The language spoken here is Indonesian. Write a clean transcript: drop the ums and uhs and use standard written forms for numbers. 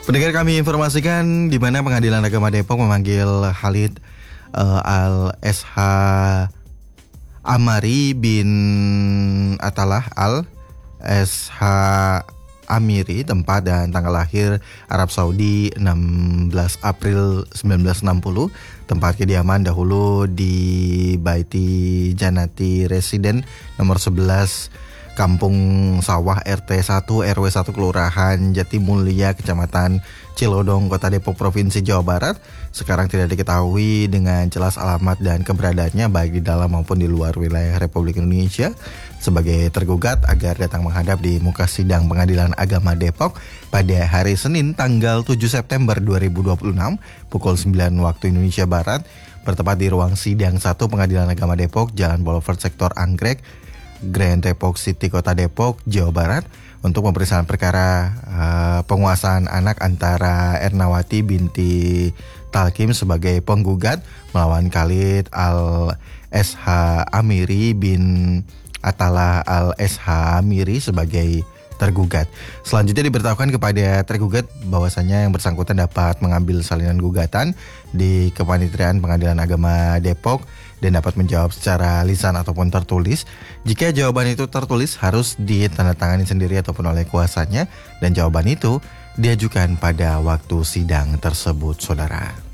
Pendengar, kami informasikan di mana Pengadilan Agama Depok memanggil Khalid Al-SH Amari bin Atalah Al-SH Amiri, tempat dan tanggal lahir Arab Saudi 16 April 1960, tempat kediaman dahulu di Baiti Janati Residen nomor 11 Kampung Sawah RT 1 RW 1 Kelurahan Jatimulya Kecamatan Cilodong Kota Depok Provinsi Jawa Barat. Sekarang tidak diketahui dengan jelas alamat dan keberadaannya baik di dalam maupun di luar wilayah Republik Indonesia. Sebagai tergugat agar datang menghadap di muka sidang Pengadilan Agama Depok pada hari Senin tanggal 7 September 2026 pukul 9 waktu Indonesia Barat, bertempat di ruang sidang 1 Pengadilan Agama Depok, Jalan Boulevard Sektor Anggrek, Grand Depok City, Kota Depok, Jawa Barat, untuk pemeriksaan perkara penguasaan anak antara Ernawati binti Talkim sebagai penggugat melawan Khalid Al-SH Amiri bin Atalah Al-SH Amiri sebagai tergugat. Selanjutnya diberitahukan kepada tergugat bahwasanya yang bersangkutan dapat mengambil salinan gugatan di Kepanitiaan Pengadilan Agama Depok dan dapat menjawab secara lisan ataupun tertulis. Jika jawaban itu tertulis harus ditandatangani sendiri ataupun oleh kuasanya, dan jawaban itu diajukan pada waktu sidang tersebut, saudara.